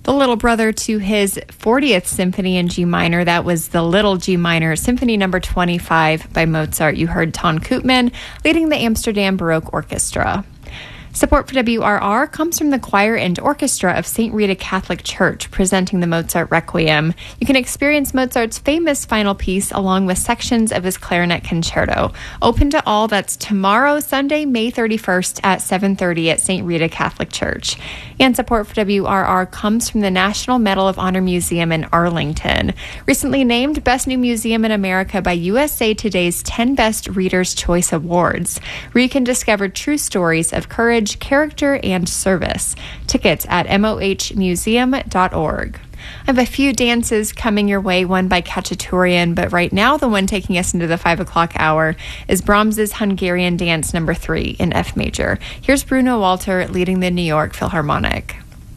The little brother to his 40th Symphony in G minor. That was the Little G minor, Symphony number 25 by Mozart. You heard Ton Koopman leading the Amsterdam Baroque Orchestra. Support for WRR comes from the choir and orchestra of St. Rita Catholic Church, presenting the Mozart Requiem. You can experience Mozart's famous final piece along with sections of his clarinet concerto. Open to all. That's tomorrow, Sunday, May 31st at 7:30 at St. Rita Catholic Church. And support for WRR comes from the National Medal of Honor Museum in Arlington. Recently named Best New Museum in America by USA Today's 10 Best Readers' Choice Awards, where you can discover true stories of courage, character, and service. Tickets at mohmuseum.org. I have a few dances coming your way, one by Khachaturian, but right now the one taking us into the 5 o'clock hour is Brahms's Hungarian Dance number 3 in F major. Here's Bruno Walter leading the New York Philharmonic.